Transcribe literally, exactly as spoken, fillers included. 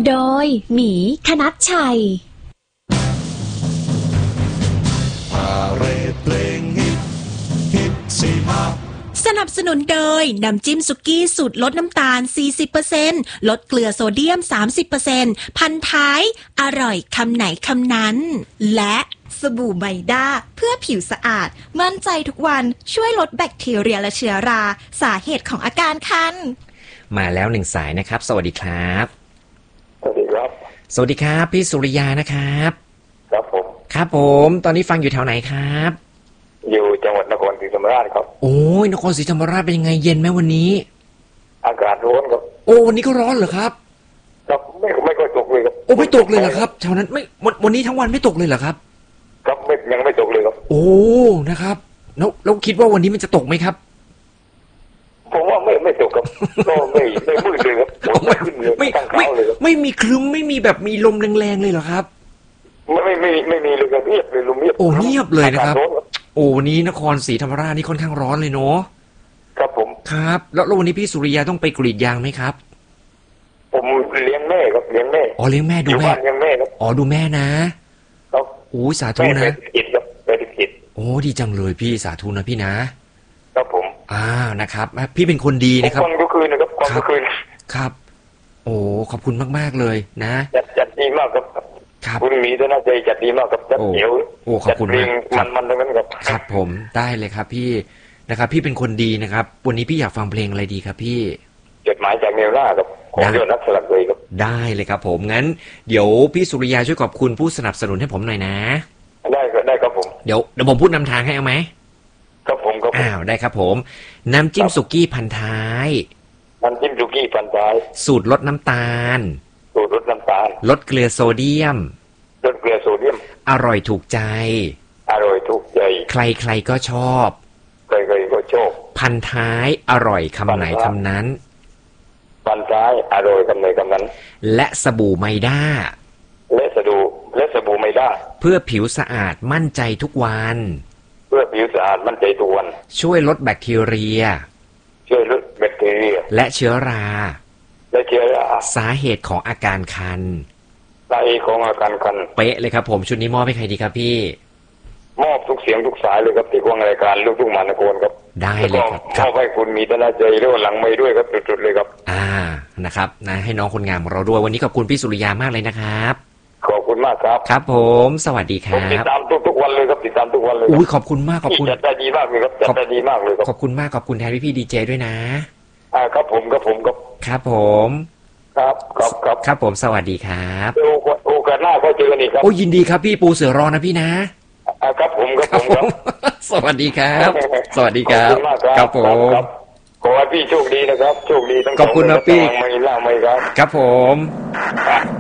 โดยหมีคณัชชัยพาเรดเพลงฮิตฮิตสี่ห้าสนับสนุนโดยน้ำจิ้มสุกี้สูตรลดน้ำตาล สี่สิบเปอร์เซ็นต์ ลดเกลือโซเดียม สามสิบเปอร์เซ็นต์ พันท้ายอร่อยคำไหนคำนั้นและสบู่ไมด้าเพื่อผิวสะอาดมั่นใจทุกวันช่วยลดแบคทีเรียและเชื้อราสาเหตุของอาการคันมาแล้วหนึ่งสายนะครับสวัสดีครับสวัสดีครับสวัสดีครับพี่สุริยานะครับครับผมครับผมตอนนี้ฟังอยู่แถวไหนครับอยู่จังหวัดนครศรีธรรมราชครับโอ้ยนครศรีธรรมราชเป็นยังไงเย็นไหมวันนี้อากาศร้อนครับโอ้วันนี้ก็ร้อนเหรอครับครับไม่ไม่ค่อยตกเลยครับโอ้ไม่ตกเลยเหรอครับแถวนั้นไม่วันวันนี้ทั้งวันไม่ตกเลยเหรอครับครับไม่ยังไม่ตกเลยครับโอ้นะครับแล้วแล้วคิดว่าวันนี้มันจะตกไหมครับผมว่าไม่ไม่ตกครับก็ไม่ไม่มืดเลยครับไม่ขึ้นเลยไม่ตั้งเขาเลยครับไม่มีครึ้มไม่มีแบบมีลมแรงๆเลยเหรอครับไม่ไม่ไม่ไม่มีเลยครับเงียบเลยลมเงียบโอ้เงียบเลยนะครับโอ้วันนี้นครศรีธรรมราชนี่ค่อนข้างร้อนเลยเนาะครับผมครับแล้ววันนี้พี่สุริยาต้องไปกรีดยางไหมครับผมเลี้ยงแม่ครับเลี้ยงแม่อ๋อเลี้ยงแม่ดูแม่เลี้ยงแม่ครับอ๋อดูแม่นะครับโอ้สาธุนะกิจครับไปกิจโอ้ดีจังเลยพี่สาธุนะพี่นะครับผมอ่านะครับพี่เป็นคนดีนะครับฟังทุกคืนนะครับฟังทุกคืนครับโอ้ขอบคุณมากๆเลยนะจัดจัดดีมากครับครับคุณมีตัวน่าใจจัดดีมากครับจัดเหี่ยวโอ้ขอบคุณมากมันมันทั้งนั้นครับครับผมได้เลยครับพี่นะครับพี่เป็นคนดีนะครับวันนี้พี่อยากฟังเพลงอะไรดีครับพี่จดหมายจากเมลล่าครับของยอดนักสลักเลยครับได้เลยครับผมงั้นเดี๋ยวพี่สุริยาช่วยขอบคุณผู้สนับสนุนให้ผมหน่อยนะได้ก็ได้ครับผมเดี๋ยวเดี๋ยวผมพูดนำทางให้เอาไหมครับผมครับอ้าวได้ครับผมน้ำจิ้มสุกี้พันท้ายน้ำจิ้มสุกี้พันท้ายสูตรลดน้ำตาลสูตรลดน้ำตาลลดเกลือโซเดียมลดเกลือโซเดียมอร่อยถูกใจอร่อยถูกใจใครๆก็ชอบใครๆก็ชอบพันท้ายอร่อยคำไหนคำนั้นพันท้ายอร่อยคำไหนคำนั้นและสบู่ไมด้าและสบู่และสบู่ไมด้าเพื่อผิวสะอาดมั่นใจทุกวันเพื่อผิวสะอาดมั่นใจทุกวันช่วยลดแบคทีเรียช่วยลดแบคทีเรียและเชื้อราและเชื้อราสาเหตุของอาการคันสาเหตุของอาการคันเป๊ะเลยครับผมชุดนี้มอบให้ใครดีครับพี่มอบทุกเสียงทุกสายเลยครับที่ฟังรายการลูกทุ่งมหานครครับได้เลยครับมอบให้คุณมีตนาใจด้วยหลังไม่ด้วยครับจุดๆเลยครับอ่านะครับนะให้น้องคนงามของเราด้วยวันนี้ขอบคุณพี่สุริยามากเลยนะครับขอบคุณมากครับครับผมสวัสดีครับติดตามทุกๆวันเลยครับติดตามทุกวันเลยอุ้ยขอบคุณมากขอบคุณจัดได้ดีมากเลยครับจัดได้ดีมากเลยครับขอบคุณมากขอบคุณแทนพี่พี่ดีเจด้วยนะอ่าครับผมครับผมครับครับผมครับครับครับครับผมสวัสดีครับโอกาสหน้าก็เจอกันอีกครับโอ้ยินดีครับพี่ปูเสือรอนะพี่นะอ่าครับผมครับผมครับสวัสดีครับสวัสดีครับครับผมขอให้พี่โชคดีนะครับโชคดีทั้งขอบคุณนะพี่ไม่ล่าไม่ครับครับผม